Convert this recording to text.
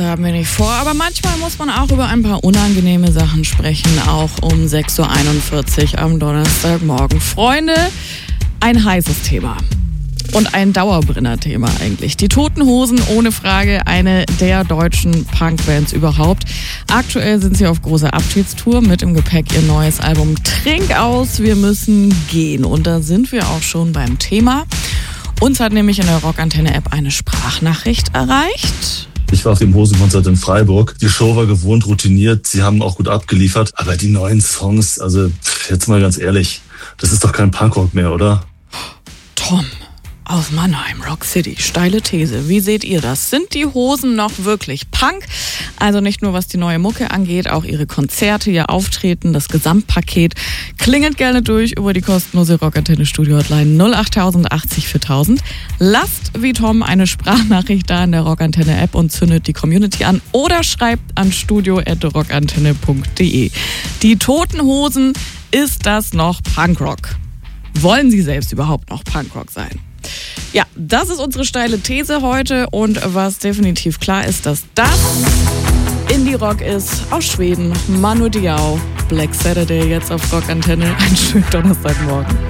Haben wir nicht vor, aber manchmal muss man auch über ein paar unangenehme Sachen sprechen, auch um 6.41 Uhr am Donnerstagmorgen. Freunde, ein heißes Thema und ein Dauerbrenner-Thema eigentlich. Die Toten Hosen, ohne Frage eine der deutschen Punkbands überhaupt. Aktuell sind sie auf großer Abschiedstour, mit im Gepäck ihr neues Album Trink aus, wir müssen gehen. Und da sind wir auch schon beim Thema. Uns hat nämlich in der Rockantenne-App eine Sprachnachricht erreicht. Ich war auf dem Hosenkonzert in Freiburg. Die Show war gewohnt routiniert, sie haben auch gut abgeliefert. Aber die neuen Songs, also jetzt mal ganz ehrlich, das ist doch kein Punkrock mehr, oder? Tom aus Mannheim, Rock City, steile These. Wie seht ihr das? Sind die Hosen noch wirklich Punk? Also nicht nur was die neue Mucke angeht, auch ihre Konzerte, ihr Auftreten, das Gesamtpaket. Klingelt gerne durch über die kostenlose Rockantenne Studio Hotline 08000 80 4000. Lasst wie Tom eine Sprachnachricht da in der Rockantenne App und zündet die Community an oder schreibt an studio@rockantenne.de. Die Toten Hosen, ist das noch Punkrock? Wollen sie selbst überhaupt noch Punkrock sein? Ja, das ist unsere steile These heute und was definitiv klar ist, dass das Indie-Rock ist aus Schweden. Manu Diao, Black Saturday jetzt auf Rockantenne. Einen schönen Donnerstagmorgen.